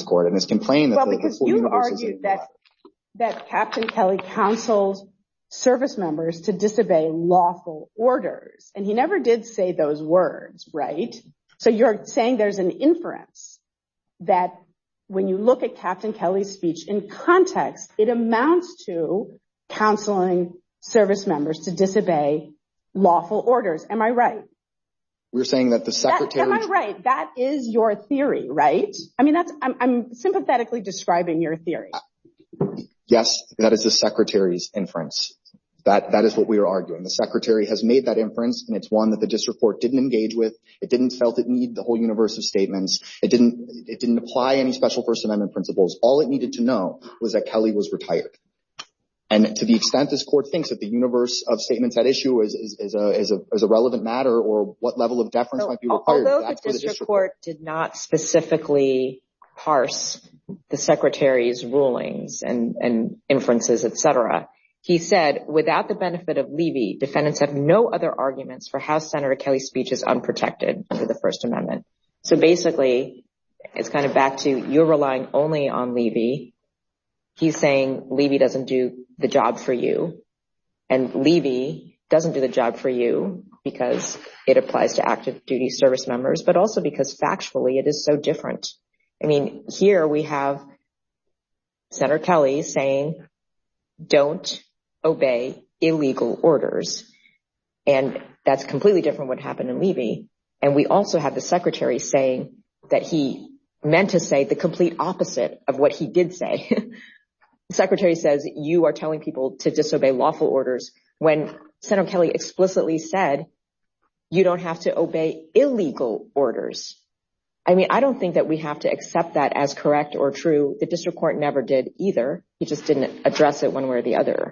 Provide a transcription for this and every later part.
court and has complained that well, because you argued that Captain Kelly counseled service members to disobey lawful orders, and he never did say those words, right? So you're saying there's an inference that when you look at Captain Kelly's speech in context, it amounts to counseling service members to disobey lawful orders. Am I right? We're saying that the secretary... Am I right? That is your theory, right? I mean, I'm sympathetically describing your theory. Yes, that is the secretary's inference. That is what we are arguing. The secretary has made that inference, and it's one that the district court didn't engage with. It didn't felt it needed the whole universe of statements. It didn't apply any special First Amendment principles. All it needed to know was that Kelly was retired. And to the extent this court thinks that the universe of statements at issue is a relevant matter, or what level of deference might be required. Although the district court did not specifically parse the secretary's rulings and inferences, et cetera, he said, without the benefit of Levy, defendants have no other arguments for how Senator Kelly's speech is unprotected under the First Amendment. So basically, it's kind of back to you're relying only on Levy. He's saying Levy doesn't do the job for you, and Levy doesn't do the job for you because it applies to active duty service members, but also because factually it is so different. I mean, here we have Senator Kelly saying, don't obey illegal orders. And that's completely different from what happened in Levy. And we also have the secretary saying that he meant to say the complete opposite of what he did say. The secretary says you are telling people to disobey lawful orders when Senator Kelly explicitly said you don't have to obey illegal orders. I mean, I don't think that we have to accept that as correct or true. The district court never did either. He just didn't address it one way or the other.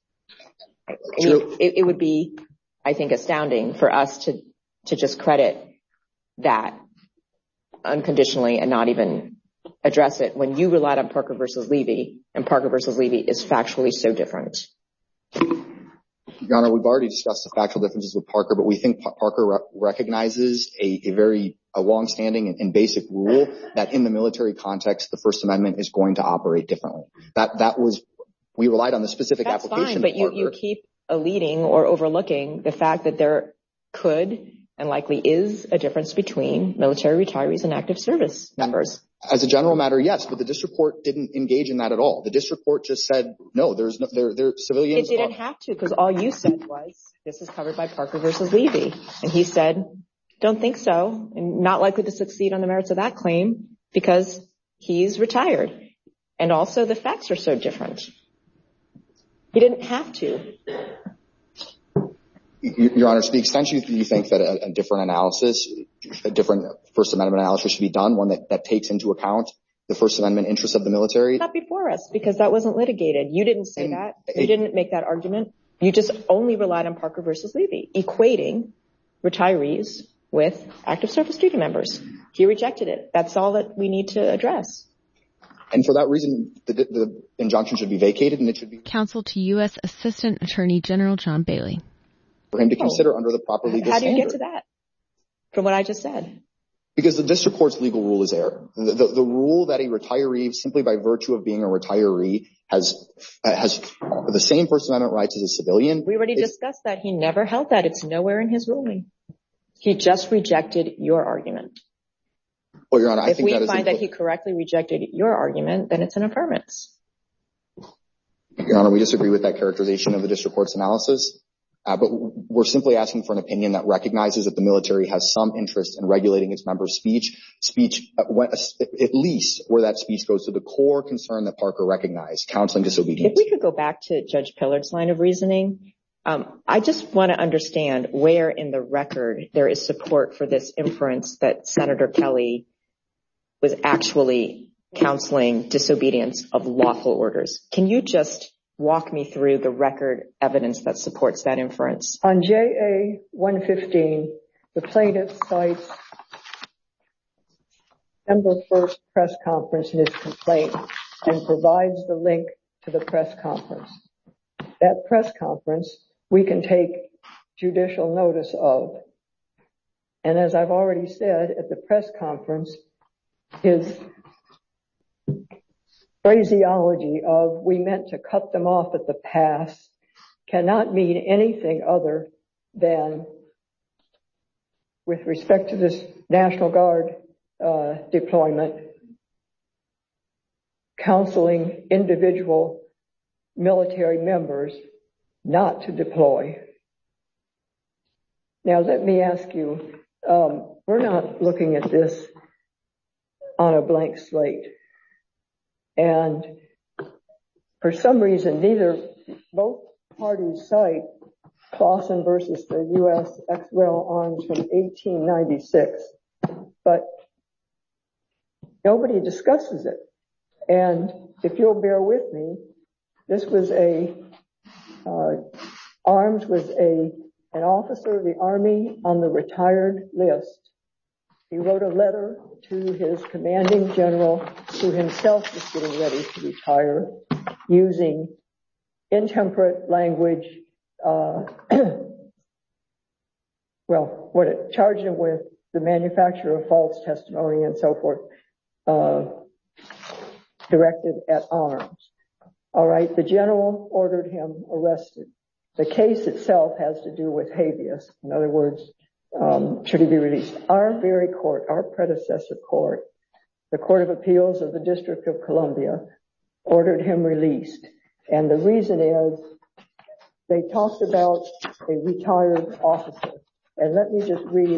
I mean, it would be, I think, astounding for us to just credit that unconditionally and not even address it when you relied on Parker versus Levy, and Parker versus Levy is factually so different. Your Honor, we've already discussed the factual differences with Parker, but we think Parker recognizes a long-standing and basic rule that in the military context, the First Amendment is going to operate differently. We relied on the specific application. That's fine, but you keep eluding or overlooking the fact that there could and likely is a difference between military retirees and active service members. As a general matter, yes, but the district court didn't engage in that at all. The district court just said, no, they're civilians. It didn't have to, because all you said was, this is covered by Parker versus Levy. And he said, don't think so, and not likely to succeed on the merits of that claim because he's retired. And also the facts are so different. He didn't have to. Your Honor, to the extent you think that a different analysis, a different First Amendment analysis should be done, one that takes into account the First Amendment interests of the military. Not before us, because that wasn't litigated. You didn't say that. You didn't make that argument. You just only relied on Parker versus Levy, equating retirees with active service duty members. He rejected it. That's all that we need to address. And for that reason, the injunction should be vacated, and it should be counsel to U.S. Assistant Attorney General John Bailey. For him to consider under the proper legal standard. How do you get to that from what I just said? Because the district court's legal rule is error. The rule that a retiree, simply by virtue of being a retiree, has the same First Amendment rights as a civilian. We already discussed that. He never held that. It's nowhere in his ruling. He just rejected your argument. Well, Your Honor, I if think we find that he correctly rejected your argument, then it's an affirmance. Your Honor, we disagree with that characterization of the district court's analysis. But we're simply asking for an opinion that recognizes that the military has some interest in regulating its members' speech, at least where that speech goes to the core concern that Parker recognized, counseling disobedience. If we could go back to Judge Pillard's line of reasoning, I just want to understand where in the record there is support for this inference that Senator Kelly was actually counseling disobedience of lawful orders. Can you just walk me through the record evidence that supports that inference? On JA 115, the plaintiff cites December 1st press conference in his complaint and provides the link to the press conference. That press conference we can take judicial notice of. And as I've already said, at the press conference, his phraseology of we meant to cut them off at the pass cannot mean anything other than, with respect to this National Guard deployment, counseling individual military members not to deploy. Now, let me ask you, we're not looking at this on a blank slate. And for some reason, both parties cite Clausen versus the U.S. ex-rel arms from 1896, but nobody discusses it. And if you'll bear with me, this was Arms was an officer of the Army on the retired list. He wrote a letter to his commanding general, who himself was getting ready to retire, using intemperate language. What it charged him with, the manufacture of false testimony and so forth, directed at Arms. All right, the general ordered him arrested. The case itself has to do with habeas. In other words, should he be released? Our very court, our predecessor court, the Court of Appeals of the District of Columbia, ordered him released. And the reason is they talked about a retired officer. And let me just read,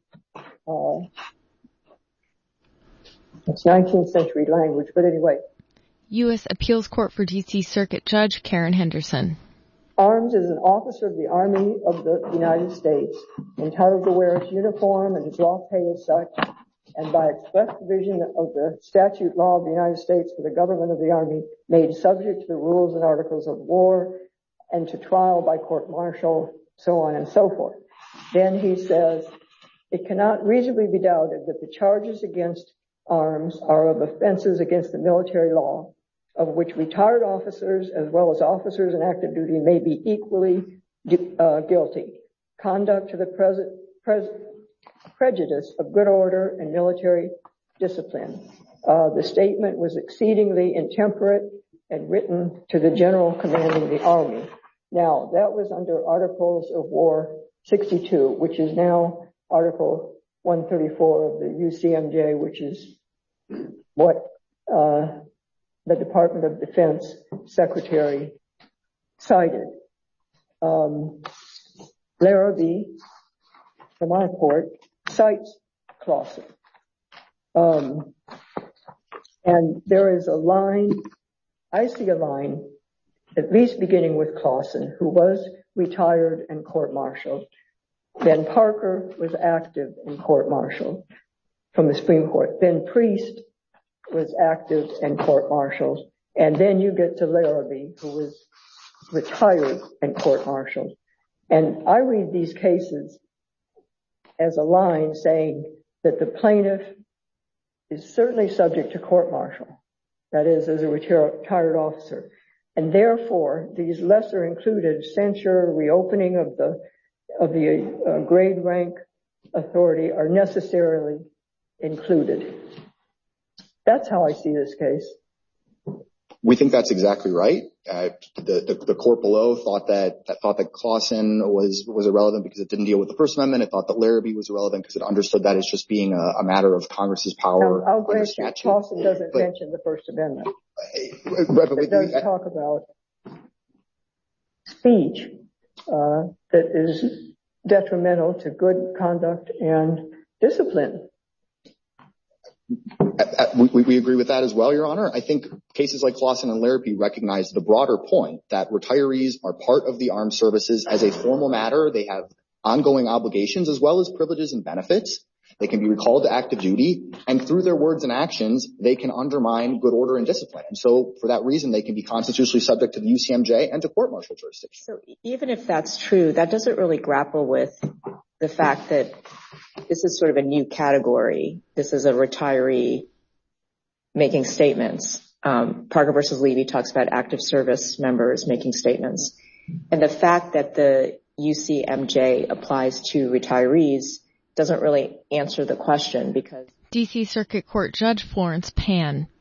it's 19th century language, but anyway. U.S. Appeals Court for D.C. Circuit Judge Karen Henderson. Arms is an officer of the Army of the United States, entitled to wear its uniform and to draw pay as such, and by express provision of the statute law of the United States for the government of the Army, made subject to the rules and articles of war and to trial by court-martial, so on and so forth. Then he says, it cannot reasonably be doubted that the charges against Arms are of offenses against the military law, of which retired officers as well as officers in active duty may be equally guilty. Conduct to the prejudice of good order and military discipline. The statement was exceedingly intemperate and written to the general commanding the Army. Now, that was under Articles of War 62, which is now Article 134 of the UCMJ, which is what the Department of Defense Secretary cited. Larrabee, from our court, cites Clausen. And there is a line, I see a line, at least beginning with Clausen, who was retired and court-martialed. Then Parker was active and court-martialed from the Supreme Court. Then Priest was active and court-martialed. And then you get to Larrabee, who was retired and court-martialed. And I read these cases as a line saying that the plaintiff is certainly subject to court-martial, that is, as a retired officer. And therefore, these lesser included censure, reopening of the grade rank authority are necessarily included. That's how I see this case. We think that's exactly right. The court below thought that Clausen was irrelevant because it didn't deal with the First Amendment. It thought that Larrabee was irrelevant because it understood that as just being a matter of Congress's power. I'll grant you, Clausen doesn't mention the First Amendment. It does talk about speech that is detrimental to good conduct and discipline. We agree with that as well, Your Honor. I think cases like Clausen and Larrabee recognize the broader point that retirees are part of the armed services as a formal matter. They have ongoing obligations as well as privileges and benefits. They can be recalled to active duty, and through their words and actions, they can undermine good order and discipline. And so for that reason, they can be constitutionally subject to the UCMJ and to court-martial jurisdiction. So even if that's true, that doesn't really grapple with the fact that this is sort of a new category. This is a retiree making statements. Parker versus Levy talks about active service members making statements. And the fact that the UCMJ applies to retirees doesn't really answer the question because D.C. Circuit Court Judge Florence Pan.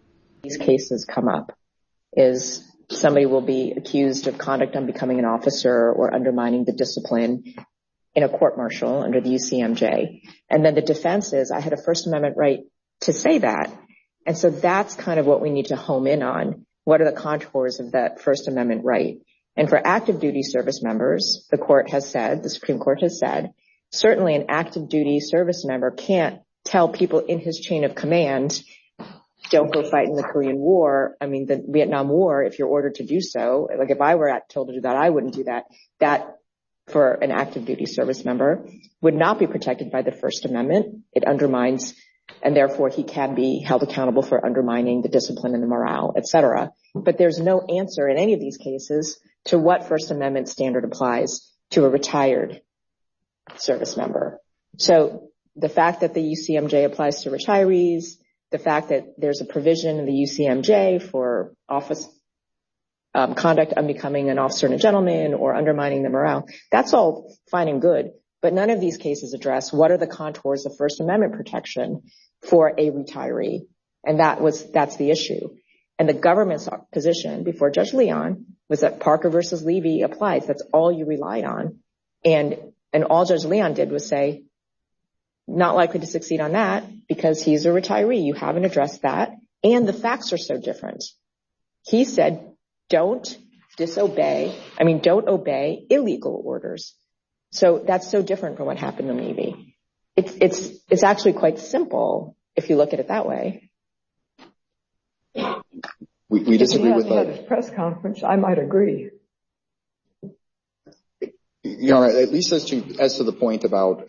these cases come up is somebody will be accused of conduct unbecoming an officer or undermining the discipline in a court-martial under the UCMJ. And then the defense is, I had a First Amendment right to say that. And so that's kind of what we need to home in on. What are the contours of that First Amendment right? And for active duty service members, the Supreme Court has said, certainly an active duty service member can't tell people in his chain of command, don't go fight in the Korean War. I mean, the Vietnam War, if you're ordered to do so, like if I were told to do that, I wouldn't do that. That for an active duty service member would not be protected by the First Amendment. It undermines, and therefore he can be held accountable for undermining the discipline and the morale, et cetera. But there's no answer in any of these cases to what First Amendment standard applies to a retired service member. So the fact that the UCMJ applies to retirees, the fact that there's a provision in the UCMJ for office conduct unbecoming an officer and a gentleman or undermining the morale, that's all fine and good. But none of these cases address what are the contours of First Amendment protection for a retiree. And that's the issue. And the government's position before Judge Leon was that Parker versus Levy applies. That's all you relied on. And all Judge Leon did was say, not likely to succeed on that because he's a retiree. You haven't addressed that. And the facts are so different. He said, don't obey illegal orders. So that's so different from what happened in Levy. It's actually quite simple if you look at it that way. We disagree with that. If he hadn't had his press conference, I might agree. Your Honor, at least as to the point about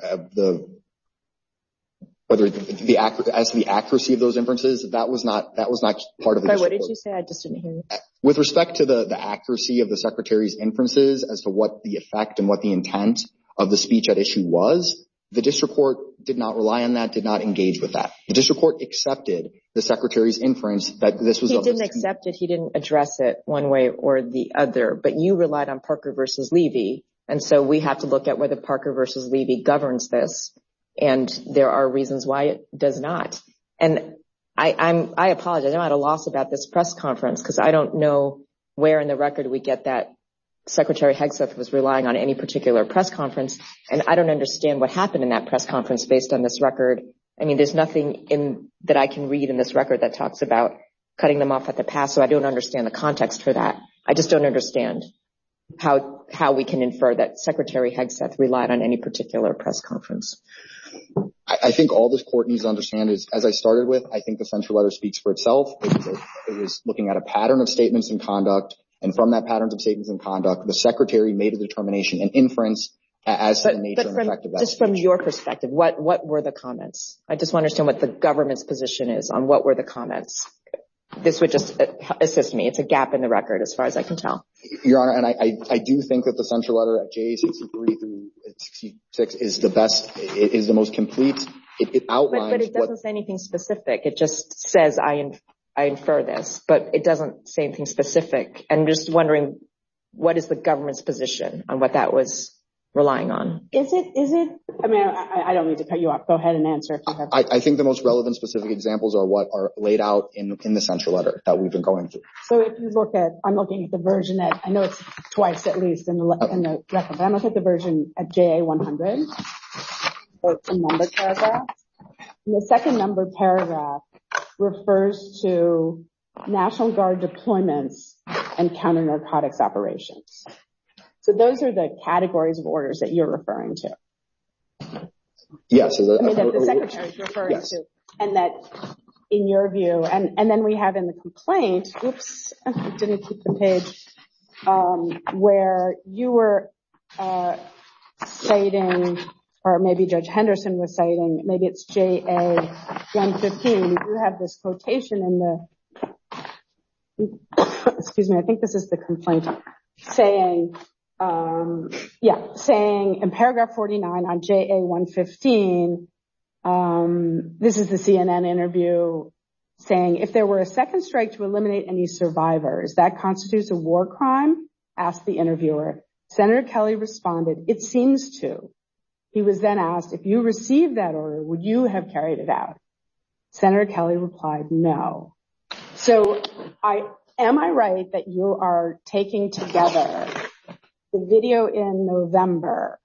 whether the accuracy of those inferences, that was not part of the. Sorry, what did you say? I just didn't hear you. With respect to the accuracy of the Secretary's inferences as to what the effect and what the intent of the speech at issue was, the district court did not rely on that, did not engage with that. The district court accepted the Secretary's inference that this was. He didn't accept it. He didn't address it one way or the other. But you relied on Parker versus Levy. And so we have to look at whether Parker versus Levy governs this. And there are reasons why it does not. And I apologize. I'm at a loss about this press conference because I don't know where in the record we get that Secretary Hegseth was relying on any particular press conference. And I don't understand what happened in that press conference based on this record. I mean, there's nothing that I can read in this record that talks about cutting them off at the pass. So I don't understand the context for that. I just don't understand how we can infer that Secretary Hegseth relied on any particular press conference. I think all this court needs to understand is, as I started with, I think the central letter speaks for itself. It was looking at a pattern of statements and conduct. And from that pattern of statements and conduct, the Secretary made a determination, an inference as to the nature and effect of that. Just from your perspective, what were the comments? I just want to understand what the government's position is on what were the comments. This would just assist me. It's a gap in the record as far as I can tell. Your Honor, and I do think that the central letter at JA 63 through 66 is the best, is the most complete. It outlines but it doesn't say anything specific. It just says I infer this, but it doesn't say anything specific. And I'm just wondering, what is the government's position on what that was relying on? Is it, I mean, I don't need to cut you off. Go ahead and answer if you have. I think the most relevant specific examples are what are laid out in the central letter that we've been going through. So if you look at, I'm looking at the version that, I know it's twice at least in the record, but I'm looking at the version at JA 100. It's a numbered paragraph. And the second numbered paragraph refers to National Guard deployments and counter-narcotics operations. So those are the categories of orders that you're referring to. Yes. I mean, that the Secretary is referring to. And that, in your view, and then we have in the complaint, oops, I didn't keep the page, where you were citing, or maybe Judge Henderson was citing, maybe it's JA 115. We do have this quotation in the, excuse me, I think this is the complaint, saying in paragraph 49 on JA 115, this is the CNN interview saying, if there were a second strike to eliminate any survivors, that constitutes a war crime? Asked the interviewer. Senator Kelly responded, it seems to. He was then asked, if you received that order, would you have carried it out? Senator Kelly replied, no. So am I right that you are taking together the video in November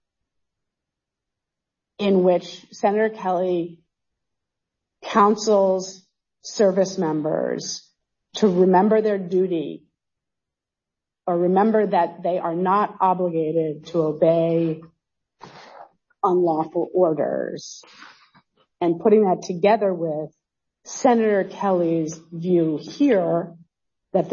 in which Senator Kelly counsels service members to remember their duty or remember that they are not obligated to obey unlawful orders, and putting that together with Senator Kelly's view here that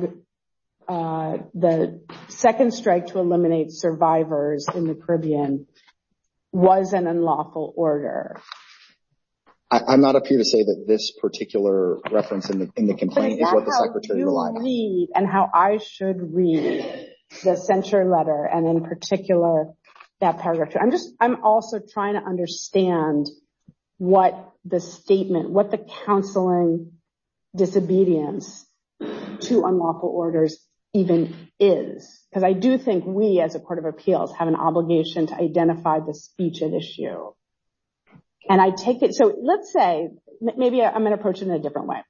the second strike to eliminate survivors in the Caribbean was an unlawful order? I'm not up here to say that this particular reference in the complaint is what the Secretary relied on. Read and how I should read the censure letter, and in particular that paragraph 2. I'm also trying to understand what the statement, what the counseling disobedience to unlawful orders even is. Because I do think we as a Court of Appeals have an obligation to identify the speech at issue. And I take it, so let's say, maybe I'm going to approach it in a different way.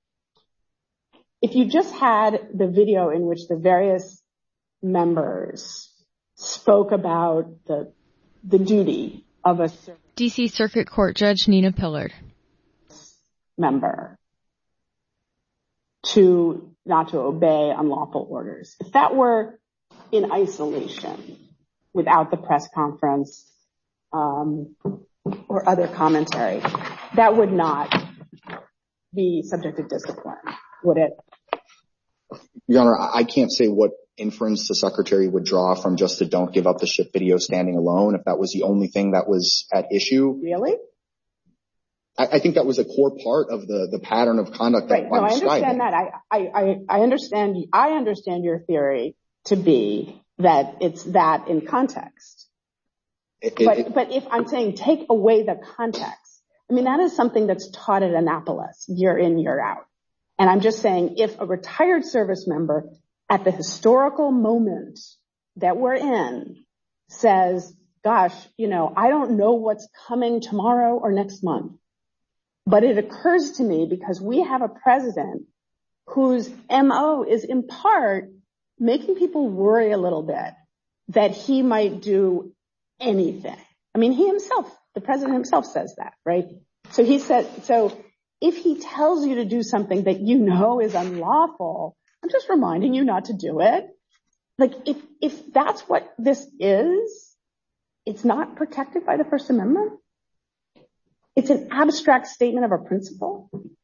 If you just had the video in which the various members spoke about the duty of a D.C. Circuit Court Judge Nina Pillard member not to obey unlawful orders, if that were in isolation without the press conference or other commentary, that would not be subject to discipline, would it? Your Honor, I can't say what inference the Secretary would draw from just the don't give up the ship video standing alone, if that was the only thing that was at issue. Really? I think that was a core part of the pattern of conduct that I'm describing. No, I understand that. I understand your theory to be that it's that in context. But if I'm saying take away the context, I mean, that is something that's taught at Annapolis year in, year out. And I'm just saying if a retired service member at the historical moment that we're in says, gosh, I don't know what's coming tomorrow or next month, but it occurs to me because we have a president whose MO is in part making people worry a little bit that he might do anything. I mean, the president himself says that, right? So if he tells you to do something that is unlawful, I'm just reminding you not to do it. Like, if that's what this is, it's not protected by the First Amendment. It's an abstract statement of a principle.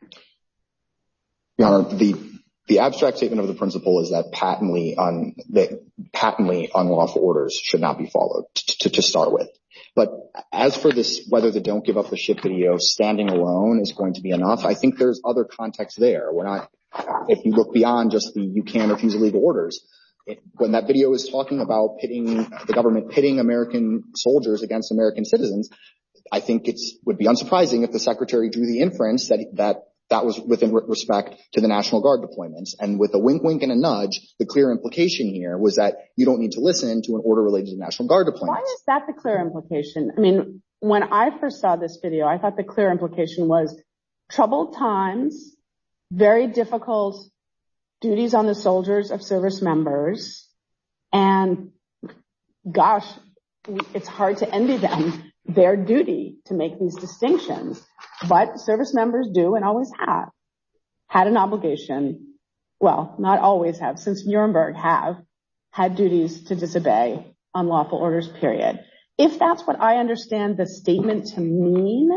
Your Honor, the abstract statement of the principle is that patently unlawful orders should not be followed to start with. But as for this, whether the don't give up the ship video standing alone is going to be enough, I think there's other context there. If you look beyond just the you can't refuse illegal orders, when that video is talking about the government pitting American soldiers against American citizens, I think it would be unsurprising if the Secretary drew the inference that was within respect to the National Guard deployments. And with a wink, wink, and a nudge, the clear implication here was that you don't need to listen to an order related to the National Guard deployments. Why is that the clear implication? I mean, when I first saw this video, I thought the clear implication was troubled times, very difficult duties on the soldiers of service members, and gosh, it's hard to envy them their duty to make these distinctions. But service members do and always have had an obligation, well, not always have, since Nuremberg have had duties to disobey unlawful orders, period. If that's what I understand the statement to mean,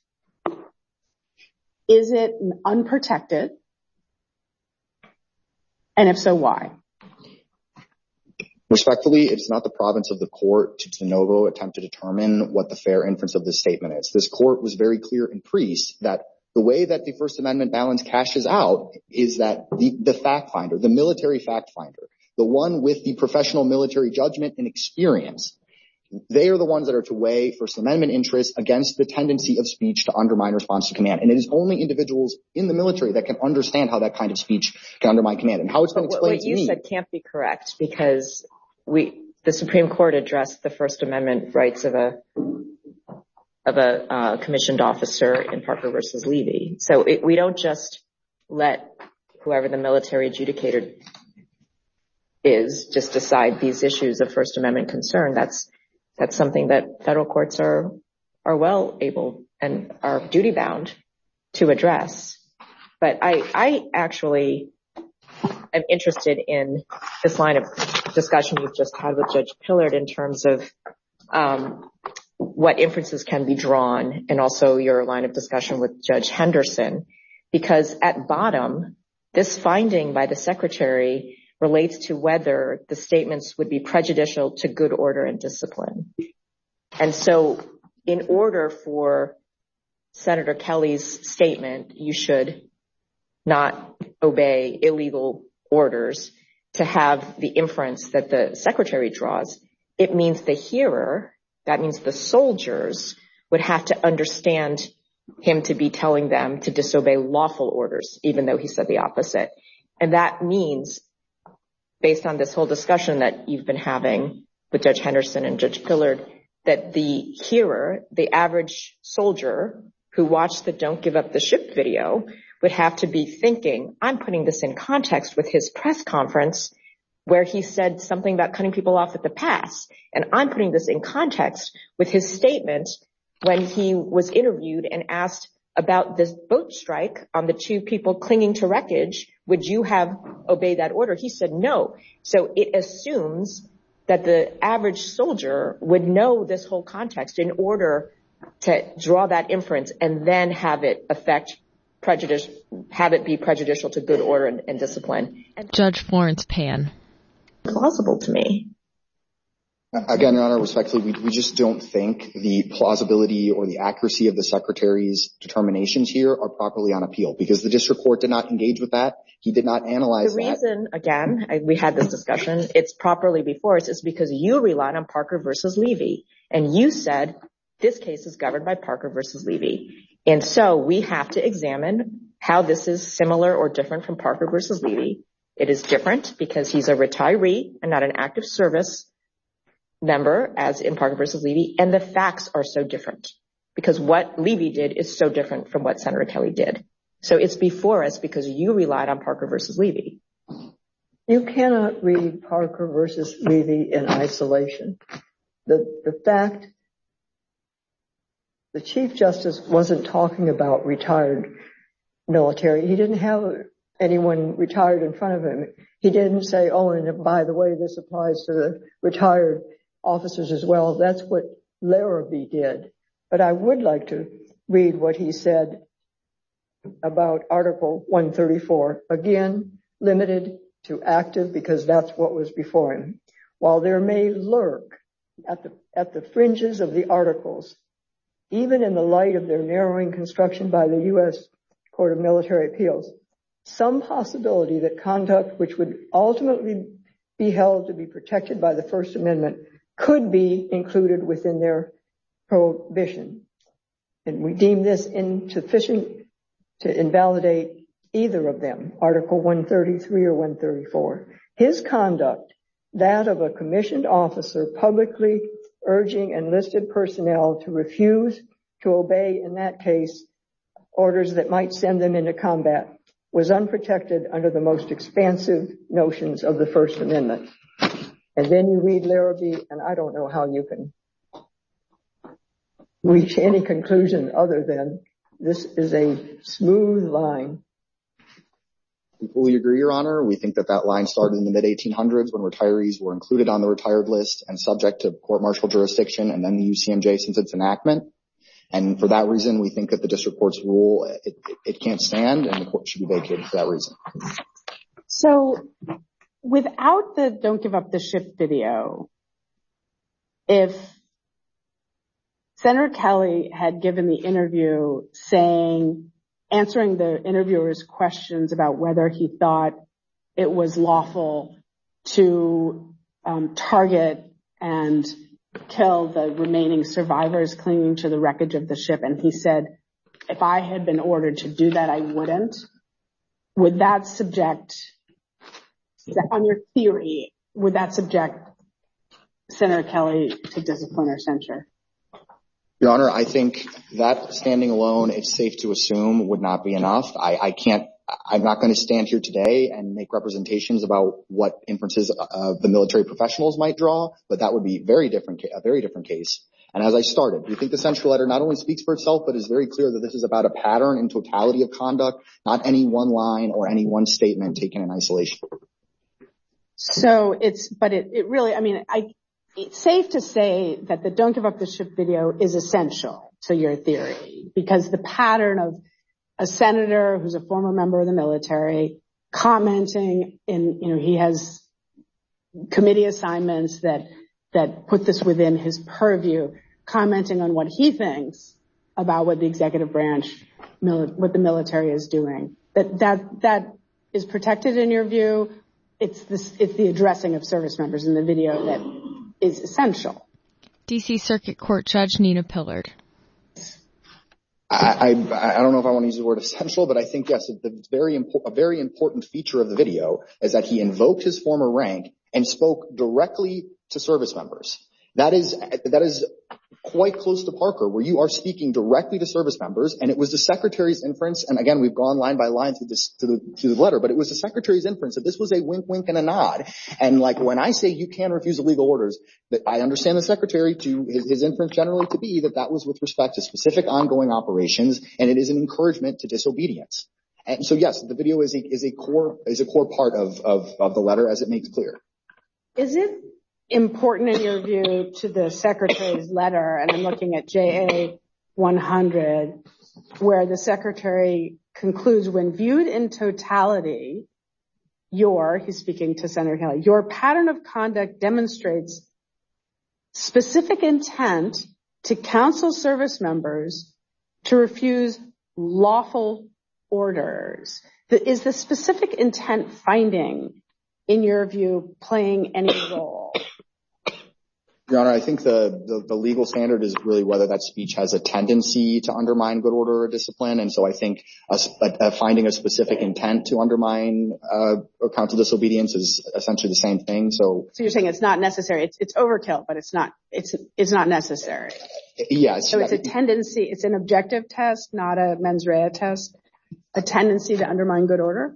is it unprotected? And if so, why? Respectfully, it's not the province of the court to de novo attempt to determine what the fair inference of this statement is. This court was very clear in Priest that the way that the First Amendment balance cashes out is that the fact finder, the military fact finder, the one with the professional military judgment and experience, they are the ones that are to weigh First Amendment interests against the tendency of speech to undermine response to command. And it is only individuals in the military that can understand how that kind of speech can undermine command. And how it's been explained to me. What you said can't be correct, because the Supreme Court addressed the First Amendment rights of a commissioned officer in Parker versus Levy. So we don't just let whoever the military adjudicator is, just decide these issues of First Amendment concern. That's something that federal courts are well able and are duty bound to address. But I actually am interested in this line of discussion you've just had with Judge Pillard in terms of what inferences can be drawn, and also your line of discussion with Judge Henderson, because at bottom, this finding by the Secretary relates to whether the statements would be prejudicial to good order and discipline. And so in order for Senator Kelly's statement, you should not obey illegal orders, to have the inference that the Secretary draws, it means the hearer, that means the soldiers, would have to understand him to be telling them to disobey lawful orders, even though he said the opposite. And that means, based on this whole discussion that you've been having with Judge Henderson and Judge Pillard, that the hearer, the average soldier who watched the Don't Give Up the Ship video, would have to be thinking, I'm putting this in context with his press conference where he said something about cutting people off at the pass. And I'm putting this in context with his statement when he was interviewed and asked about this boat strike on the two people clinging to wreckage. Would you have obeyed that order? He said no. So it assumes that the average soldier would know this whole context in order to draw that inference and then have it be prejudicial to good order and discipline. Judge Florence Pan. Plausible to me. Again, Your Honor, respectfully, we just don't think the plausibility or the accuracy of the Secretary's determinations here are properly on appeal, because the district court did not engage with that. He did not analyze that. The reason, again, we had this discussion, it's properly before us, is because you relied on Parker versus Levy. And you said this case is governed by Parker versus Levy. And so we have to examine how this is similar or different from Parker versus Levy. It is different because he's a retiree and not an active service member, as in Parker versus Levy, and the facts are so different because what Levy did is so different from what Senator Kelly did. So it's before us because you relied on Parker versus Levy. You cannot read Parker versus Levy in isolation. The fact the Chief Justice wasn't talking about retired military. He didn't have anyone retired in front of him. He didn't say, oh, and by the way, this applies to the retired officers as well. That's what Larrabee did. But I would like to read what he said about Article 134, again, limited to active because that's what was before him. While there may lurk at the fringes of the articles, even in the light of their narrowing construction by the U.S. Court of Military Appeals, some possibility that conduct which would ultimately be held to be protected by the First Amendment could be included within their prohibition. And we deem this insufficient to invalidate either of them, Article 133 or 134. His conduct, that of a commissioned officer publicly urging enlisted personnel to refuse to obey, in that case, orders that might send them into combat, was unprotected under the most expansive notions of the First Amendment. And then you read Larrabee, and I don't know how you can reach any conclusion other than this is a smooth line. We fully agree, Your Honor. We think that line started in the mid-1800s when retirees were included on the retired list and subject to court-martial jurisdiction, and then the UCMJ since its enactment. And for that reason, we think that the district court's rule, it can't stand, and the court should be vacated for that reason. So without the Don't Give Up the Ship video, if Senator Kelly had given the interview answering the interviewer's questions about whether he thought it was lawful to target and kill the remaining survivors clinging to the wreckage of the ship, and he said, if I had been ordered to do that, I wouldn't. Would that subject, on your theory, would that subject Senator Kelly to discipline or censure? Your Honor, I think that standing alone, it's safe to assume, would not be enough. I can't I'm not going to stand here today and make representations about what inferences the military professionals might draw, but that would be a very different case. And as I started, we think the central letter not only speaks for itself, but is very clear that this is about a pattern and totality of conduct, not any one line or any one statement taken in isolation. So it's safe to say that the Don't Give Up the Ship video is essential to your theory, because the pattern of a senator who's a former member of the military commenting he has committee assignments that put this within his purview, commenting on what he thinks about what the executive branch, what the military is doing. That is protected in your view. It's the addressing of service members in the video that is essential. D.C. Circuit Court Judge Nina Pillard. I don't know if I want to use the word essential, but I think, yes, a very important feature of the video is that he invoked his former rank and spoke directly to service members. That is quite close to Parker, where you are speaking directly to service members, and it was the secretary's inference. And again, we've gone line by line through the letter, but it was the secretary's inference that this was a wink, wink, and a nod. And like when I say you can refuse illegal orders, that I understand the secretary to his inference generally to be that was with respect to specific ongoing operations, and it is an encouragement to disobedience. And so, yes, the video is a core part of the letter, as it makes clear. Is it important in your view to the secretary's letter, and I'm looking at JA 100, where the secretary concludes, when viewed in totality, he's speaking to Senator Kelly, your pattern of conduct demonstrates specific intent to counsel service members to refuse lawful orders. Is the specific intent finding, in your view, playing any role? Your Honor, I think the legal standard is really whether that speech has a tendency to undermine good order or discipline. And so I think a finding of specific intent to undermine or counsel disobedience is essentially the same thing. So you're saying it's not necessary. It's overkill, but it's not necessary. Yes. So it's a tendency. It's an objective test, not a mens rea test. A tendency to undermine good order.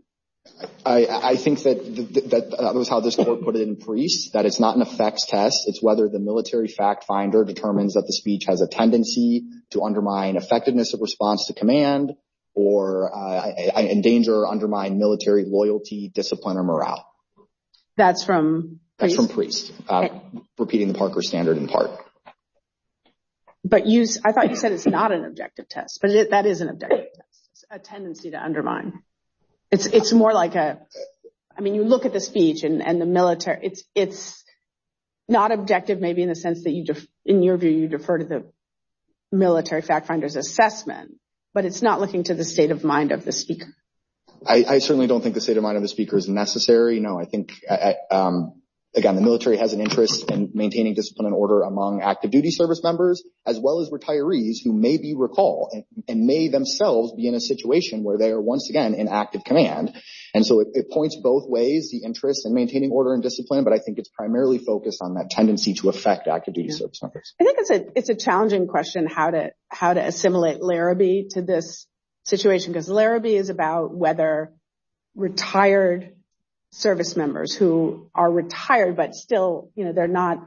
I think that was how this court put it in Priest, that it's not an effects test. It's whether the military fact finder determines that the speech has a tendency to undermine effectiveness of response to command or endanger or undermine military loyalty, discipline, or morale. That's from Priest? That's from Priest, repeating the Parker standard in part. But I thought you said it's not an objective test, but that is an objective test. It's a tendency to undermine. It's more like you look at the speech and the military, it's not objective maybe in the sense that in your view, you defer to the military fact finder's assessment, but it's not looking to the state of mind of the speaker. I certainly don't think the state of mind of the speaker is necessary. No, I think, again, the military has an interest in maintaining discipline and order among active duty service members, as well as retirees who may be recalled and may themselves be in a situation where they are once again in active command. And so it points both ways, the interest in maintaining order and discipline, but I think it's primarily focused on that tendency to affect active duty service members. I think it's a challenging question how to assimilate Larrabee to this situation, because Larrabee is about whether retired service members who are retired but still, they're not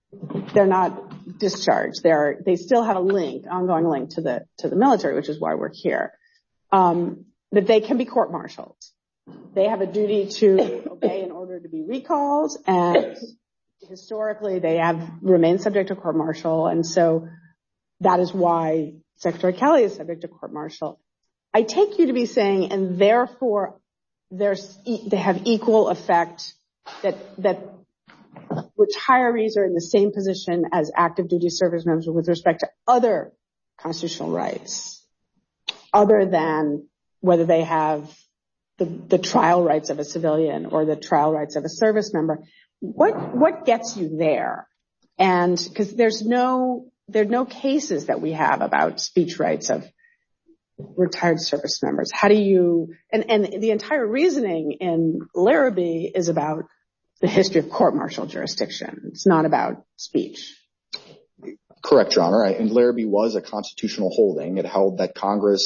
discharged. They still have ongoing link to the military, which is why we're here. That they can be court-martialed. They have a duty to obey in order to be recalled, and historically they have remained subject to court-martial, and so that is why Secretary Kelly is subject to court-martial. I take you to be saying, and therefore they have equal effect, that retirees are in the same position as active duty service members with respect to other constitutional rights, other than whether they have the trial rights of a civilian or the trial rights of a service member. What gets you there? And because there are no cases that we have about speech rights of retired service members. How do you, and the entire reasoning in Larrabee is about the history of court-martial jurisdiction. It's not about speech. Correct, Your Honor. And Larrabee was a constitutional holding. It held that Congress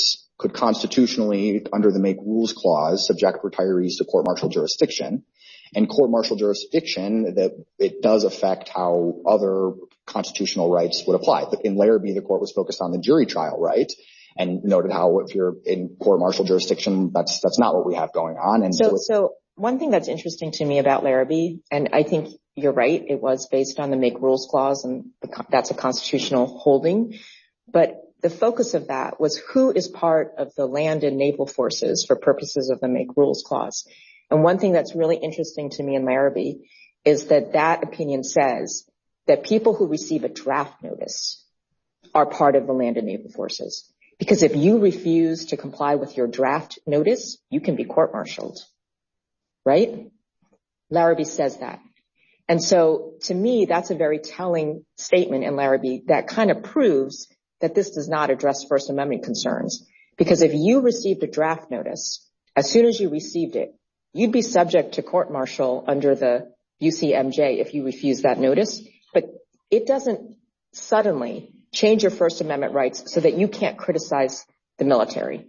could constitutionally, under the Make Rules Clause, subject retirees to court-martial jurisdiction. And court-martial jurisdiction, that it does affect how other constitutional rights would apply. But in Larrabee, the court was focused on the jury trial right and noted how if you're in court-martial jurisdiction, that's not what we have going on. And so one thing that's interesting to me about Larrabee, and I think you're right, it was based on the Make Rules Clause, and that's a constitutional holding. But the focus of that was who is part of the land and naval forces for purposes of the Make Rules Clause. And one thing that's really interesting to me in Larrabee is that opinion says that people who receive a draft notice are part of the land and naval forces. Because if you refuse to comply with your draft notice, you can be court-martialed, right? Larrabee says that. And so to me, that's a very telling statement in Larrabee that kind of proves that this does not address First Amendment concerns. Because if you received a draft notice, as soon as you received it, you'd be subject to court-martial under the UCMJ if you refuse that notice. But it doesn't suddenly change your First Amendment rights so that you can't criticize the military.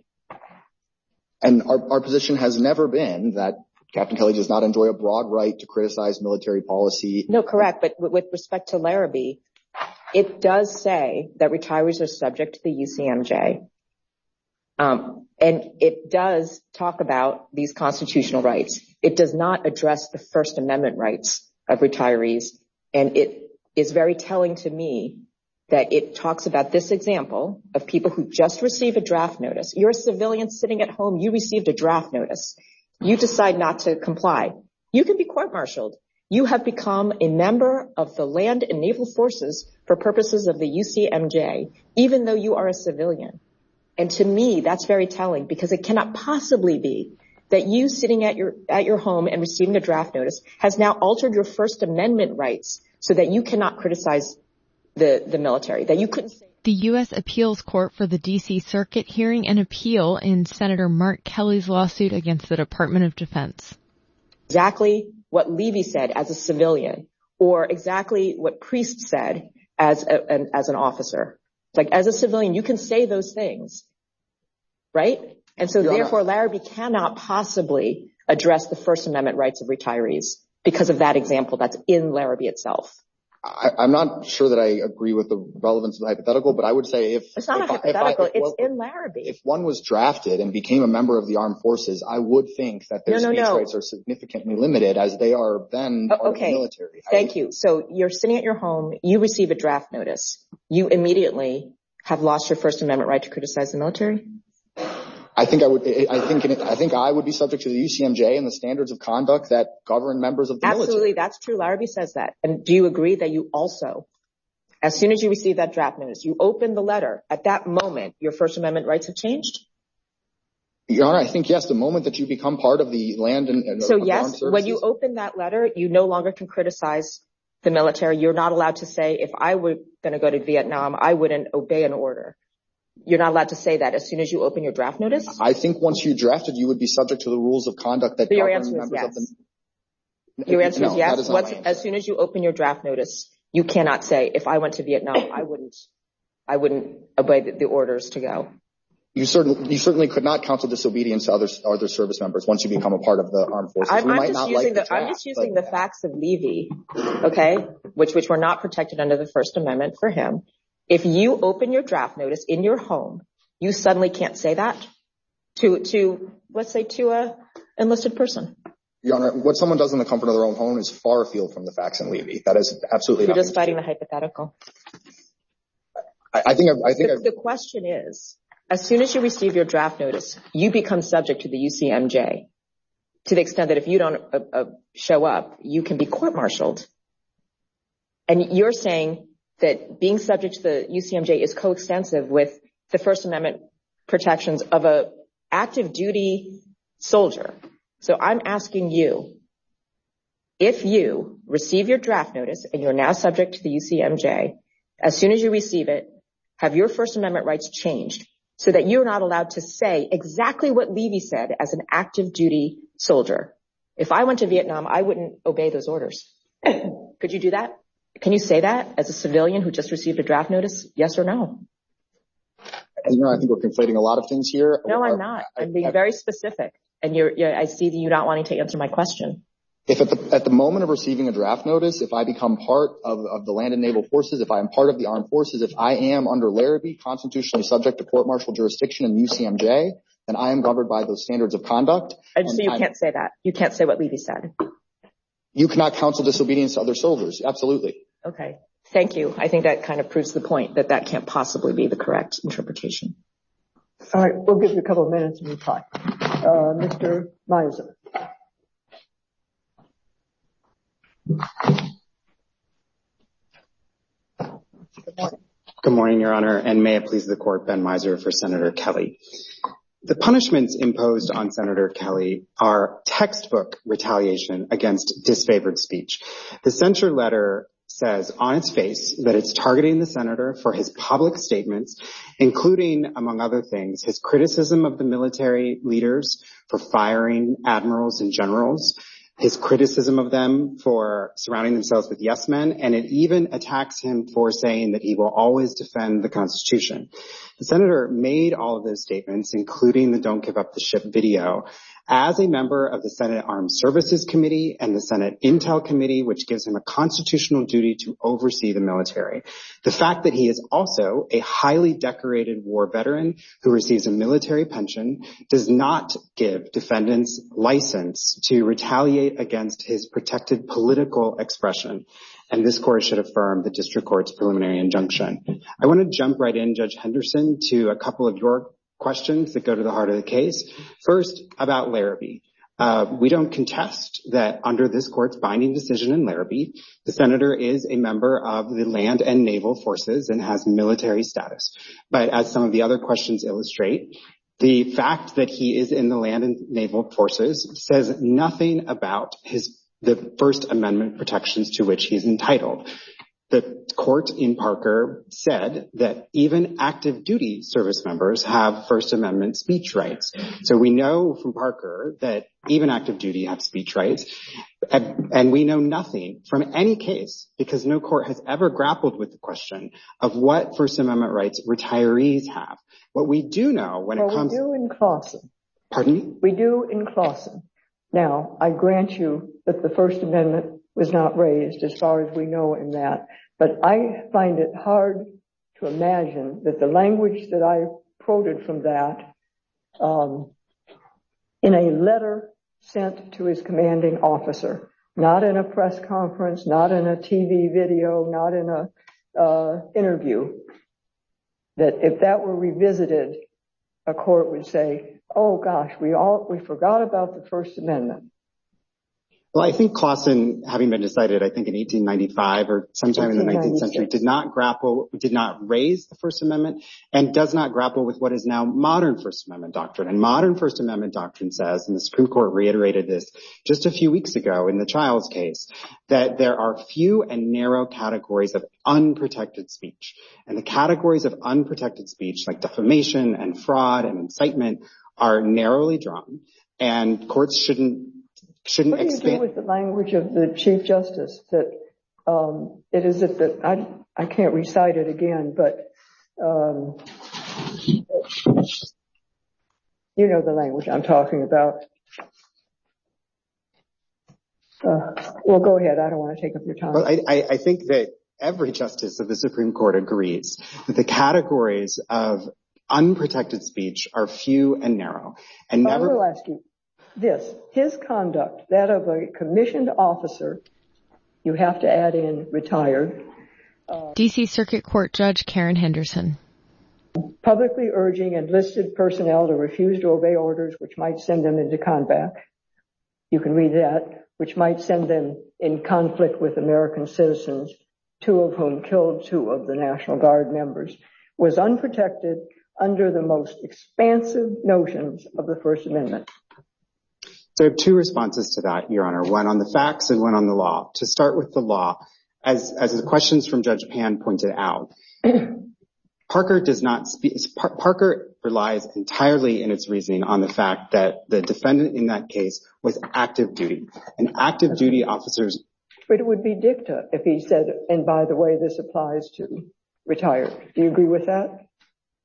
And our position has never been that Captain Kelly does not enjoy a broad right to criticize military policy. No, correct. But with respect to Larrabee, it does say that retirees are subject to the UCMJ. And it does talk about these constitutional rights. It does not address the First Amendment rights of retirees. And it is very telling to me that it talks about this example of people who just receive a draft notice. You're a civilian sitting at home. You received a draft notice. You decide not to comply. You can be court-martialed. You have become a member of the land and naval forces for purposes of the UCMJ, even though you are a civilian. And to me, that's very telling because it cannot possibly be that you sitting at your home and receiving a draft notice has now altered your First Amendment rights so that you cannot criticize the military, that you couldn't say. The U.S. Appeals Court for the D.C. Circuit hearing an appeal in Senator Mark Kelly's lawsuit against the Department of Defense. Exactly what Levy said as a civilian, or exactly what Priest said as an officer. Like, as a civilian, you can say those things, right? And so therefore, Larrabee cannot possibly address the First Amendment rights of retirees because of that example that's in Larrabee itself. I'm not sure that I agree with the relevance of the hypothetical, but I would say it's not a hypothetical, it's in Larrabee. If one was drafted and became a member of the armed forces, I would think that their speech rights are significantly limited as they are then part of the military. Thank you. So you're sitting at your home, you receive a draft notice. You immediately have lost your First Amendment right to criticize the military? I think I would be subject to the UCMJ and the standards of conduct that govern members of the military. Absolutely, that's true. Larrabee says that. And do you agree that you also, as soon as you receive that draft notice, you open the letter, at that moment, your First Amendment rights have changed? Your Honor, I think yes, the moment that you become part of the land and so yes, when you open that letter, you no longer can criticize the military. You're not allowed to say, if I were going to go to Vietnam, I wouldn't obey an order. You're not allowed to say that as soon as you open your draft notice? I think once you drafted, you would be subject to the rules of conduct that govern members of the... Your answer is yes. As soon as you open your draft notice, you cannot say, if I went to Vietnam, I wouldn't obey the orders to go. You certainly could not counsel disobedience to other service members once you become a part of the armed forces. I'm just using the facts of Levy, okay, which were not protected under the First Amendment for him. If you open your draft notice in your home, you suddenly can't say that to let's say, to a enlisted person. Your Honor, what someone does in the comfort of their own home is far afield from the facts in Levy. That is absolutely not. You're just fighting the hypothetical. I think the question is, as soon as you receive your draft notice, you become subject to the UCMJ to the extent that if you don't show up, you can be court-martialed. And you're saying that being subject to the UCMJ is coextensive with the First Amendment protections of a active duty soldier. So I'm asking you, if you receive your draft notice and you're now subject to the UCMJ, as soon as you receive it, have your First Amendment rights changed so that you're not allowed to say exactly what Levy said as an active duty soldier? If I went to Vietnam, I wouldn't obey those orders. Could you do that? Can you say that as a civilian who just received a draft notice? Yes or no? You know, I think we're conflating a lot of things here. No, I'm not. I'm being very specific. And I see that you're not wanting to answer my question. If at the moment of receiving a draft notice, if I become part of the Land and Naval Forces, if I am part of the Armed Forces, if I am under Larrabee constitutionally subject to court-martial jurisdiction in UCMJ, then I am governed by those standards of conduct. So you can't say that. You can't say what Levy said. You cannot counsel disobedience to other soldiers. Absolutely. Okay. Thank you. I think that kind of proves the point that can't possibly be the correct interpretation. All right. We'll give you a couple of minutes to reply. Mr. Miser. Good morning, Your Honor, and may it please the Court, Ben Miser for Senator Kelly. The punishments imposed on Senator Kelly are textbook retaliation against disfavored speech. The censure letter says on its face that it's targeting the senator for his public statements, including, among other things, his criticism of the military leaders for firing admirals and generals, his criticism of them for surrounding themselves with yes men, and it even attacks him for saying that he will always defend the Constitution. The senator made all of those statements, including the Don't Give Up the Ship video, as a member of the Senate Armed Services Committee and the Senate Intel Committee, which gives him a constitutional duty to oversee the military. The fact that he is also a highly decorated war veteran who receives a military pension does not give defendants license to retaliate against his protected political expression. And this court should affirm the district court's preliminary injunction. I want to jump right in, Judge Henderson, to a couple of your questions that go to the heart of the case. First, about Larrabee. We don't contest that under this court's binding decision in Larrabee, the senator is a member of the Land and Naval Forces and has military status. But as some of the other questions illustrate, the fact that he is in the Land and Naval Forces says nothing about the First Amendment protections to which he's entitled. The court in Parker said that even active duty service members have First Amendment speech rights. So we know from Parker that even active duty have speech rights. And we know nothing from any case, because no court has ever grappled with the question of what First Amendment rights retirees have. What we do know when it comes... We do in Claussen. Pardon me? We do in Claussen. Now, I grant you that the First Amendment was not raised as far as we know in that. But I find it hard to imagine that the language that I quoted from that in a letter sent to his commanding officer, not in a press conference, not in a TV video, not in a interview, that if that were revisited, a court would say, oh gosh, we forgot about the First Amendment. Well, I think Claussen, having been decided, I think in 1895 or sometime in the 19th century, did not raise the First Amendment and does not grapple with what is now modern First Amendment doctrine. And modern First Amendment doctrine says, and the Supreme Court reiterated this just a few weeks ago in the Childs case, that there are few and narrow categories of unprotected speech. And the categories of unprotected speech, like defamation and fraud and incitement, are narrowly drawn. And courts shouldn't expand. What do you do with the language of the Chief Justice that it is that I can't recite it again, but you know the language I'm talking about. Well, go ahead. I don't want to take up your time. Well, I think that every justice of the Supreme Court agrees that the categories of unprotected speech are few and narrow. And I will ask you this. His conduct, that of a commissioned officer, you have to add in retired. D.C. Circuit Court Judge Karen Henderson. Publicly urging enlisted personnel to refuse to obey orders which might send them into combat. You can read that, which might send them in conflict with American citizens, two of whom killed two of the National Guard members, was unprotected under the most expansive notions of the First Amendment. So I have two responses to that, Your Honor, one on the facts and one on the law. To start with the law, as the questions from Judge Pan pointed out, Parker relies entirely in its reasoning on the fact that the defendant in that case was active duty. And active duty officers... But it would be dicta if he said, and by the way, this applies to retired. Do you agree with that?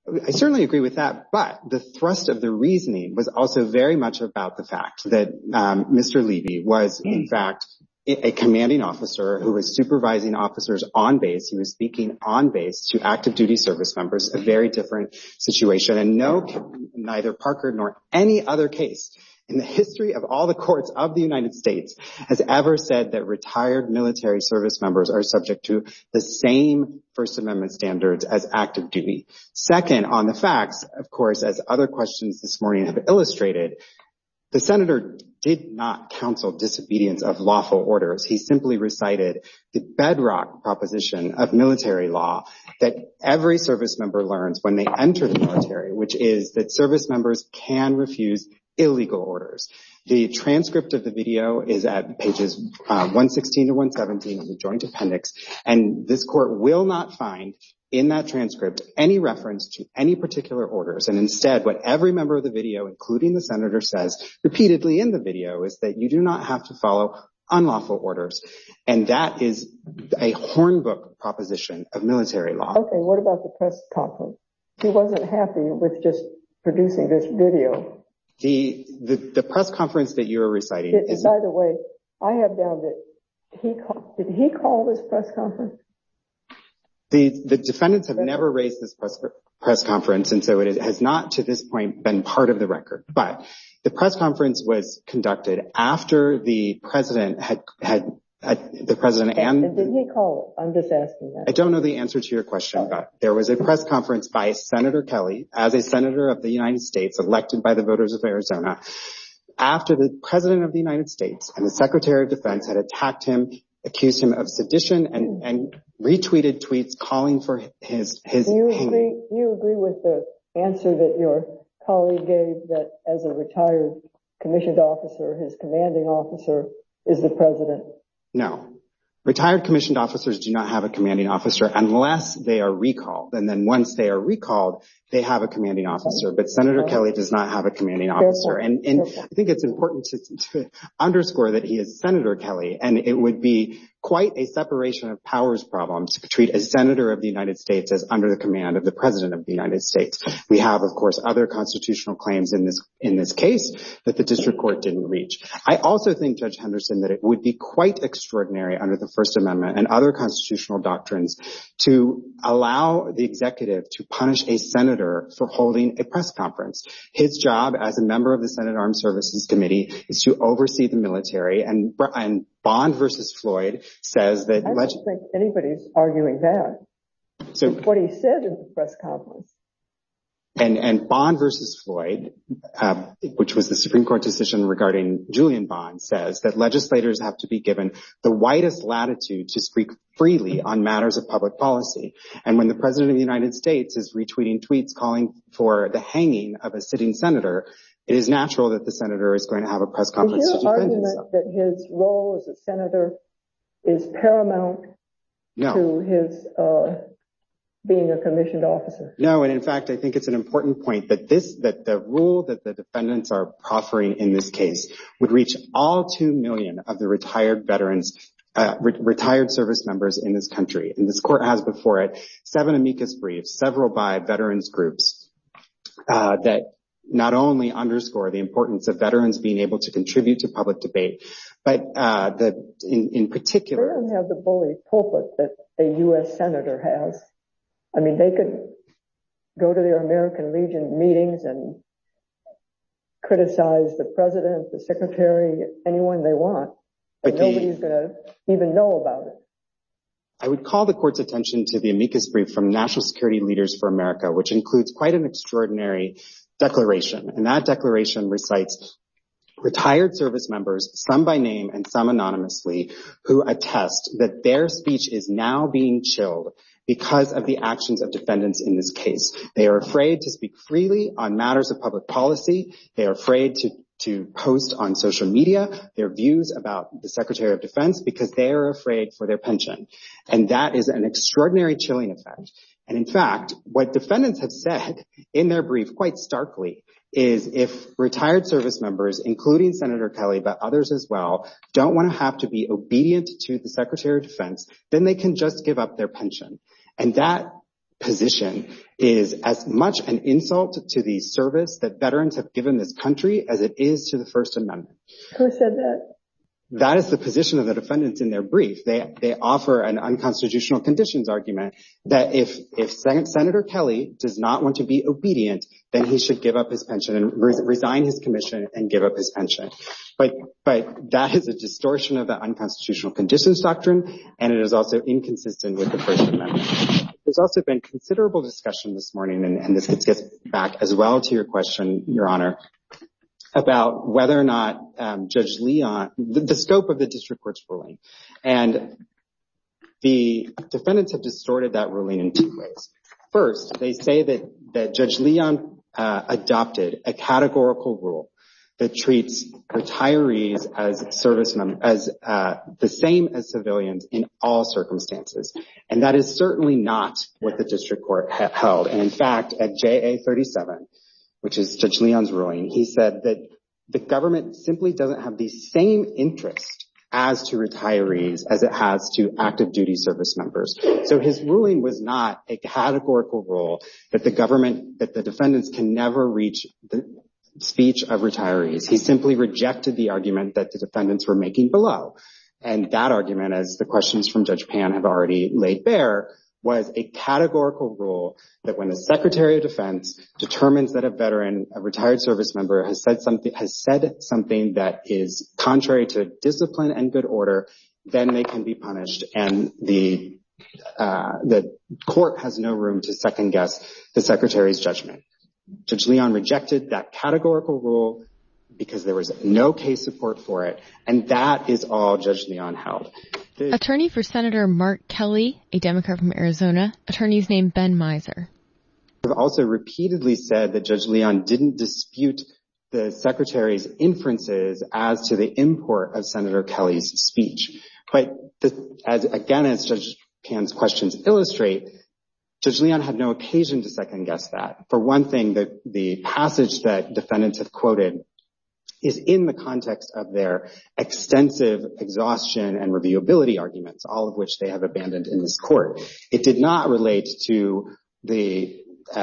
I certainly agree with that, but the thrust of the reasoning was also very much about the fact that Mr. Levy was, in fact, a commanding officer who was supervising officers on base. He was speaking on base to active duty service members, a very different situation. And neither Parker nor any other case in the history of all the courts of the United States has ever said that retired military service members are subject to the same First Amendment standards as active duty. Second, on the facts, of course, as other questions this morning have illustrated, the senator did not counsel disobedience of lawful orders. He simply recited the bedrock proposition of military law that every service member learns when they enter the military, which is that service members can refuse illegal orders. The transcript of the video is at pages 116 to 117 of the joint appendix, and this court will not find in that transcript any reference to any particular orders. And instead, what every member of the video, including the senator, says repeatedly in the video is that you do not have to follow unlawful orders. And that is a hornbook proposition of military law. Okay, what about the press conference? He wasn't happy with just producing this video. The press conference that you are reciting is... By the way, I have down that did he call this press conference? The defendants have never raised this press conference, and so it has not to this point been part of the record. But the press conference was conducted after the president and did he call it? I'm just asking that. I don't know the answer to your question, but there was a press conference by Senator Kelly as a senator of the United States elected by the voters of Arizona after the president of the United States and the Secretary of Defense had attacked him, accused him of sedition, and retweeted tweets calling for his hanging. You agree with the answer that your colleague gave that as a retired commissioned officer, his commanding officer is the president? No. Retired commissioned officers do not have a commanding officer unless they are recalled. And then once they are recalled, they have a commanding officer. But Senator Kelly does not have a commanding officer. And I think it's important to underscore that he is Senator Kelly, and it would be quite a separation of powers problem to treat a senator of the United States as under the command of the president of the United States. We have, of course, other constitutional claims in this case that the district court didn't reach. I also think, Judge Henderson, that it would be quite extraordinary under the First Amendment and other constitutional doctrines to allow the executive to punish a senator for holding a press conference. His job as a member of the Senate Armed Services Committee is to oversee the military, and Bond versus Floyd says that... I don't think anybody's arguing that. So what he said in the press conference. And Bond versus Floyd, which was the Supreme Court decision regarding Julian Bond, says that legislators have to be given the widest latitude to speak freely on matters of public policy. And when the president of the United States is retweeting tweets calling for the hanging of a sitting senator, it is natural that the senator is going to have a press conference to defend himself. Is your argument that his role as a senator is paramount to his being a commissioned officer? No, and in fact, I think it's an important point that the rule that the defendants are proffering in this case would reach all 2 million of the retired veterans, retired service members in this country. And this court has before it 7 amicus briefs, several by veterans groups, that not only underscore the importance of veterans being able to contribute to public debate, but in particular... They don't have the bully pulpit that a U.S. senator has. I mean, they could go to their American Legion meetings and criticize the president, the secretary, anyone they want, but nobody's going to even know about it. I would call the court's attention to the amicus brief from National Security Leaders for America, which includes quite an extraordinary declaration. And that declaration recites retired service members, some by name and some anonymously, who attest that their speech is now being chilled because of the actions of defendants in this case. They are afraid to speak freely on matters of public policy. They are afraid to post on social media their views about the Secretary of Defense because they are afraid for their pension. And that is an extraordinary chilling effect. And in fact, what defendants have said in their brief quite starkly is if retired service members, including Senator Kelly, but others as well, don't want to have to be obedient to the Secretary of Defense, then they can just give up their pension. And that position is as much an insult to the service that veterans have given this country as it is to the First Amendment. Who said that? That is the position of the defendants in their brief. They offer an unconstitutional conditions argument that if Senator Kelly does not want to be obedient, then he should give up his pension and resign his commission and give up his pension. But that is a distortion of the unconstitutional conditions doctrine, and it is also inconsistent with the First Amendment. There's also been considerable discussion this morning, and this gets back as well to your question, Your Honor, about whether or not Judge Leon, the scope of the district court's ruling. And the defendants have distorted that ruling in two ways. First, they say that Judge Leon adopted a categorical rule that treats retirees as the same as civilians in all circumstances. And that is certainly not what the district court held. And in fact, at JA 37, which is Judge Leon's ruling, he said that the government simply doesn't have the same interest as to retirees as it has to active duty service members. So his ruling was not a categorical rule that the defendants can never reach the speech of retirees. He simply rejected the argument that the defendants were making below. And that argument, as the questions from Judge Pan have already laid bare, was a categorical rule that when the Secretary of Defense determines that a retired service member has said something that is contrary to discipline and good order, then they can be punished. And the court has no room to second guess the Secretary's judgment. Judge Leon rejected that categorical rule because there was no case support for it. And that is all Judge Leon held. Attorney for Senator Mark Kelly, a Democrat from Arizona, attorney's name Ben Miser. I've also repeatedly said that Judge Leon didn't dispute the Secretary's inferences as to the import of Senator Kelly's speech. But as Judge Pan's questions illustrate, Judge Leon had no occasion to second guess that. For one thing, the passage that defendants have quoted is in the context of their extensive exhaustion and reviewability arguments, all of which they have abandoned in this court. It did not relate to the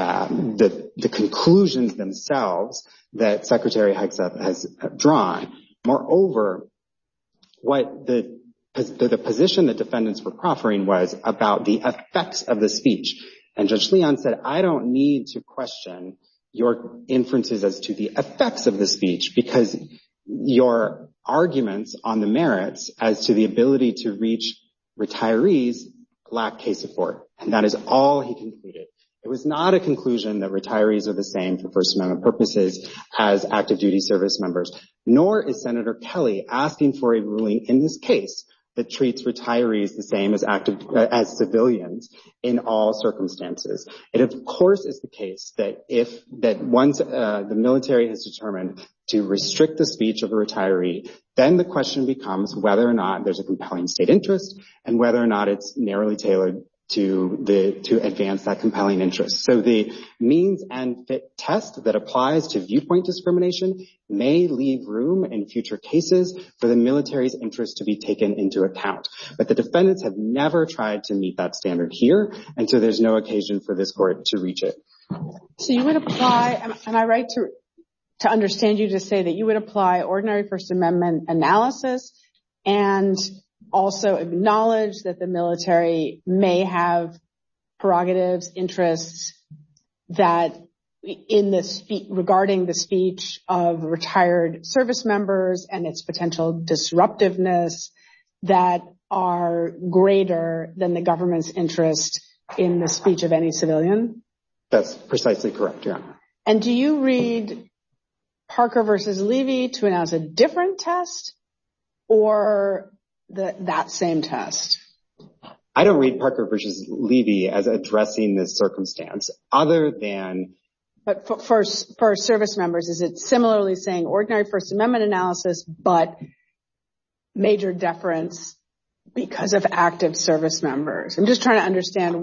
conclusions themselves that Secretary Hegseth has drawn. Moreover, what the position that defendants were proffering was about the effects of the speech. And Judge Leon said, I don't need to question your inferences as to the effects of the speech because your arguments on the merits as to the ability to reach retirees lack case support. And that is all he concluded. It was not a conclusion that retirees are the same for First Amendment purposes as active duty service members, nor is Senator Kelly asking for a ruling in this case that treats retirees the same as civilians in all circumstances. It of course is the case that once the military has determined to restrict the speech of a retiree, then the question becomes whether or not there's a compelling state interest and whether or not it's narrowly tailored to advance that compelling interest. So the means and fit test that applies to viewpoint discrimination may leave room in future cases for the military's interest to be taken into account. But the defendants have never tried to meet that standard here, and so there's no occasion for this court to reach it. So you would apply, am I right to understand you to say that you would apply ordinary First Amendment analysis and also acknowledge that the military may have prerogatives, interests that in the regarding the speech of retired service members and its potential disruptiveness that are greater than the government's interest in the speech of any civilian? That's precisely correct, yeah. And do you read Parker versus Levy to announce a different test or that same test? I don't read Parker versus Levy as addressing this circumstance other than... But for service members, is it similarly saying ordinary First Amendment analysis, but major deference because of active service members? I'm just trying to understand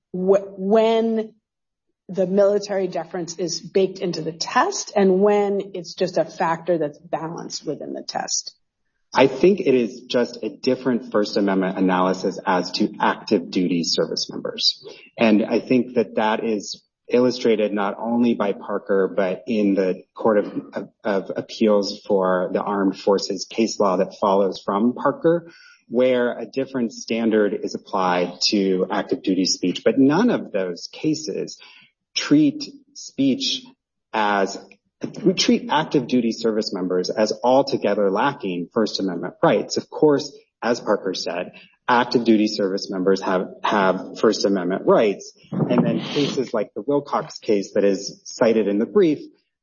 when the military deference is baked into the test and when it's just a factor that's balanced within the test. I think it is just a different First Amendment analysis as to active duty service members. And I think that is illustrated not only by Parker, but in the Court of Appeals for the Armed Forces case law that follows from Parker, where a different standard is applied to active duty speech. But none of those cases treat active duty service members as altogether lacking First Amendment rights. Of course, as Parker said, active duty service members have First Amendment rights. And then cases like the Wilcox case that is cited in the brief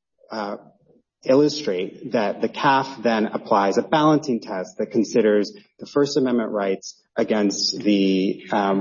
illustrate that the CAF then applies a balancing test that considers the First Amendment rights against the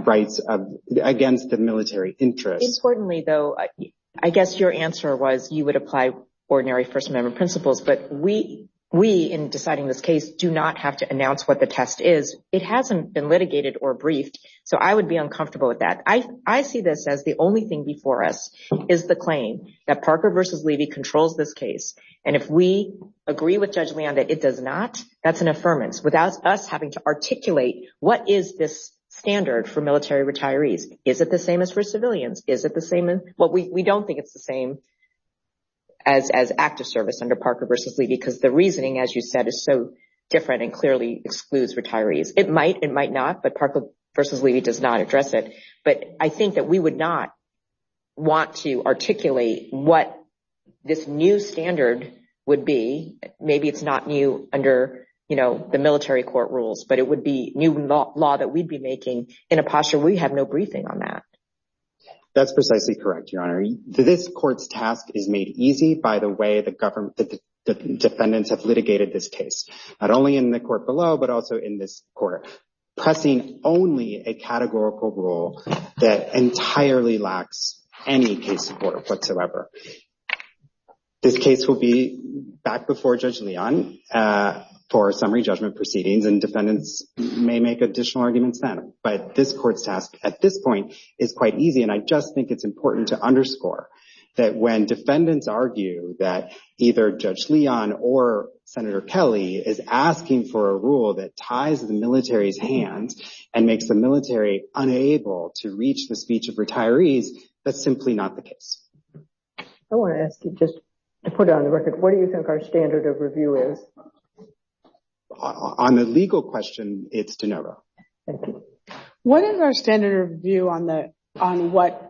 against the military interests. Importantly, though, I guess your answer was you would apply ordinary First Amendment principles, but we in deciding this case do not have to announce what the test is. It hasn't been litigated or briefed, so I would be uncomfortable with that. I see this as the only thing before us is the claim that Parker versus Levy controls this case. And if we agree with Judge Leon that it does not, that's an affirmance without us having to articulate what is this standard for military retirees. Is it the same as for civilians? Is it the same as, well, we don't think it's the same as active service under Parker versus Levy, because the reasoning, as you said, is so different and clearly excludes retirees. It might not, but Parker versus Levy does not address it. But I think that we would not want to articulate what this new standard would be. Maybe it's not new under, the military court rules, but it would be new law that we'd be making in a posture we have no briefing on that. That's precisely correct, Your Honor. This court's task is made easy by the way the defendants have litigated this case, not only in the court below, but also in this court, pressing only a categorical rule that entirely lacks any case support whatsoever. This case will be back before Judge Leon for summary judgment proceedings, and defendants may make additional arguments then. But this court's task at this point is quite easy, and I just think it's important to underscore that when defendants argue that either Judge Leon or Senator Kelly is asking for a rule that ties the military's hands and makes the military unable to reach the speech of retirees, that's simply not the case. I want to ask you, just to put it on the record, what do you think our standard of review is? On the legal question, it's de novo. Thank you. What is our standard of review on what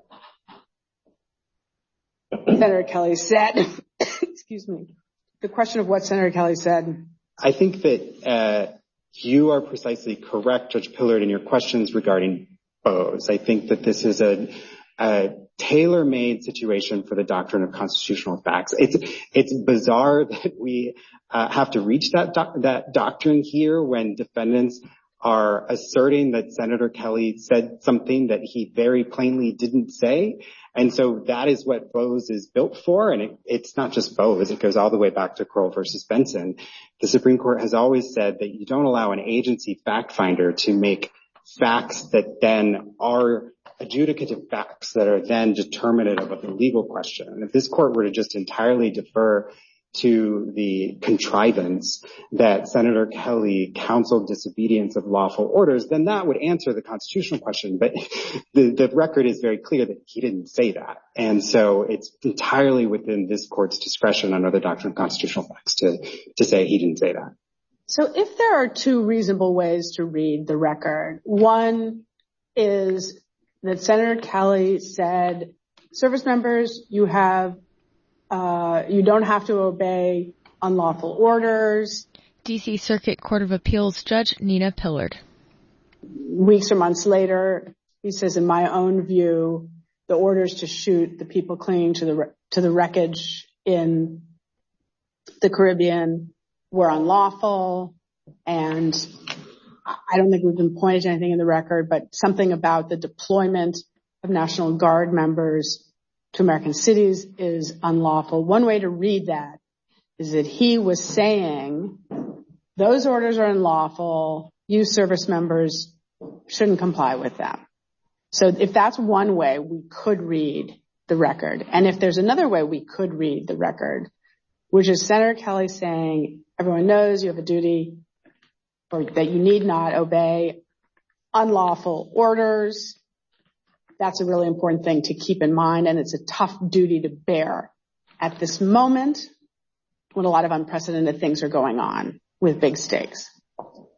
Senator Kelly said? Excuse me. The question of what Senator Kelly said. I think that you are precisely correct, Judge Pillard, in your questions regarding Bose. I think that this is a tailor-made situation for the doctrine of constitutional facts. It's bizarre that we have to reach that doctrine here when defendants are asserting that Senator Kelly said something that he very plainly didn't say. And so that is what Bose is built for. And it's not just Bose. It goes all the way back to Kroll versus Benson. The Supreme Court has always said that you don't allow an agency fact finder to make facts that then are adjudicative facts that are then determinative of the legal question. And if this court were to just entirely defer to the contrivance that Senator Kelly counseled disobedience of lawful orders, then that would answer the constitutional question. But the record is very clear that he didn't say that. And so it's entirely within this court's discretion under the doctrine of constitutional facts to say he didn't say that. So if there are two reasonable ways to read the record, one is that Senator Kelly said, service members, you don't have to obey unlawful orders. D.C. Circuit Court of Appeals Judge Nina Pillard. Weeks or months later, he says, in my own view, the orders to shoot the people clinging to the wreckage in the Caribbean were unlawful. And I don't think we've been pointed to anything in the record, but something about the deployment of National Guard members to American cities is unlawful. One way to read that is that he was saying those orders are unlawful. You service members shouldn't comply with them. So if that's one way, we could read the record. And if there's another way we could read the record, which is Senator Kelly saying, everyone knows you have a duty or that you need not obey unlawful orders. That's a really important thing to keep in mind, and it's a tough duty to bear at this moment when a lot of unprecedented things are going on with big stakes.